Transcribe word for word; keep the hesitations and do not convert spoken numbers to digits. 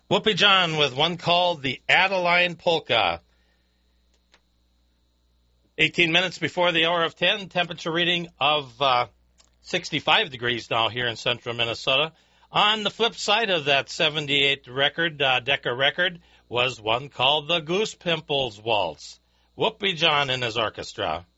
Whoopi John with one called the Adeline Polka. eighteen minutes before the hour of ten, temperature reading of uh, sixty-five degrees now here in central Minnesota. On the flip side of that seventy-eight record, uh, Decca record, was one called the Goose Pimples Waltz. Whoopi John and his orchestra.